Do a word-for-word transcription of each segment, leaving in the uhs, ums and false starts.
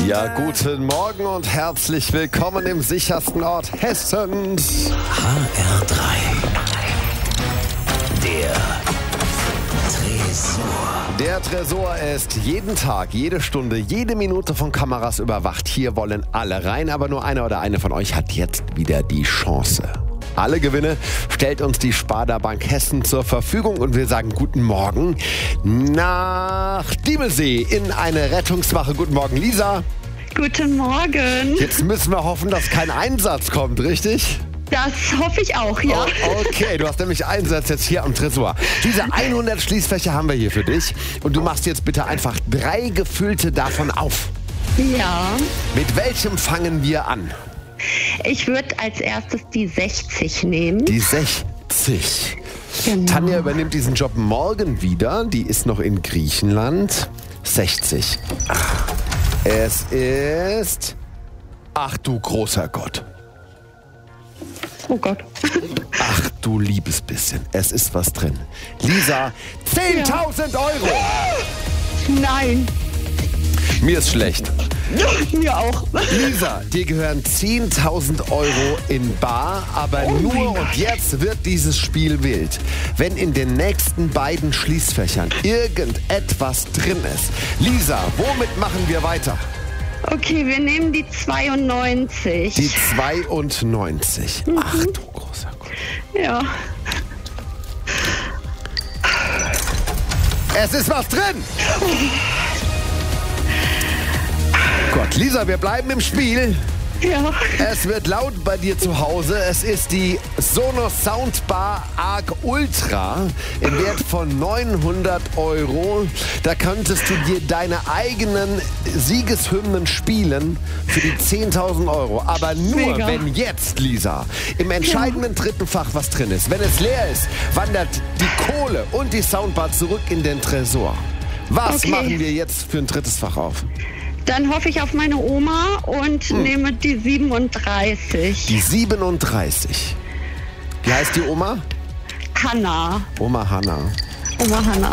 Ja, guten Morgen und herzlich willkommen im sichersten Ort Hessens. H R drei. Der Tresor. Der Tresor ist jeden Tag, jede Stunde, jede Minute von Kameras überwacht. Hier wollen alle rein, aber nur einer oder eine von euch hat jetzt wieder die Chance. Alle Gewinne stellt uns die Sparda Bank Hessen zur Verfügung und wir sagen guten Morgen nach Diemelsee in eine Rettungswache. Guten Morgen, Lisa. Guten Morgen. Jetzt müssen wir hoffen, dass kein Einsatz kommt, richtig? Das hoffe ich auch, ja. Oh, okay, du hast nämlich Einsatz jetzt hier am Tresor. Diese hundert Schließfächer haben wir hier für dich und du machst jetzt bitte einfach drei gefüllte davon auf. Ja. Mit welchem fangen wir an? Ich würde als erstes die sechzig nehmen. Die sechzig. Genau. Tanja übernimmt diesen Job morgen wieder. Die ist noch in Griechenland. sechzig. Ach, es ist... Ach du großer Gott. Oh Gott. Ach du liebes bisschen. Es ist was drin. Lisa, zehntausend Euro. Nein. Mir ist schlecht. Mir auch. Lisa, dir gehören zehntausend Euro in bar, aber Oh nur mein und Gott. jetzt wird dieses Spiel wild. Wenn in den nächsten beiden Schließfächern irgendetwas drin ist. Lisa, womit machen wir weiter? Okay, wir nehmen die zweiundneunzig. Die zweiundneunzig. Ach du großer Gott. Ja. Es ist was drin! Gott, Lisa, wir bleiben im Spiel. Ja. Es wird laut bei dir zu Hause. Es ist die Sonos Soundbar Arc Ultra im Wert von neunhundert Euro. Da könntest du dir deine eigenen Siegeshymnen spielen für die zehntausend Euro. Aber nur, Mega. wenn jetzt, Lisa, im entscheidenden dritten Fach was drin ist. Wenn es leer ist, wandert die Kohle und die Soundbar zurück in den Tresor. Was Okay. machen wir jetzt für ein drittes Fach auf? Dann hoffe ich auf meine Oma und nehme die siebenunddreißig. Die siebenunddreißig. Wie heißt die Oma? Hanna. Oma Hanna. Oma Hanna.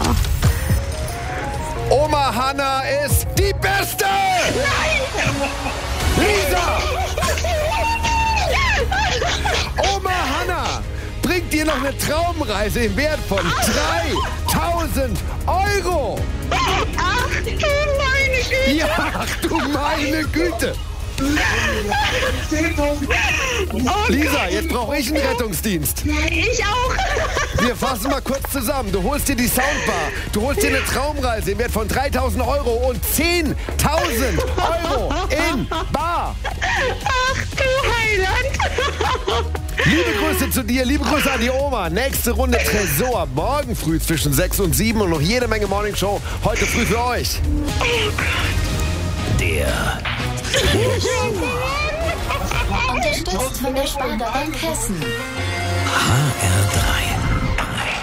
Oma Hanna ist die Beste! Nein! Lisa! Oma Hanna bringt dir noch eine Traumreise im Wert von dreitausend Euro! Ach du meine Güte. Ja, ach du meine Güte! Oh Lisa, jetzt brauche ich einen Rettungsdienst. Ich auch. Wir fassen mal kurz zusammen. Du holst dir die Soundbar, du holst dir eine Traumreise im Wert von dreitausend Euro und zehntausend Euro in bar. Ach du Heiland. Liebe Grüße zu dir, liebe Grüße an die Oma. Nächste Runde Tresor, morgen früh zwischen sechs und sieben und noch jede Menge Morning Show heute früh für euch. Der Unterstützt von der Sparda Bank Hessen. H R drei.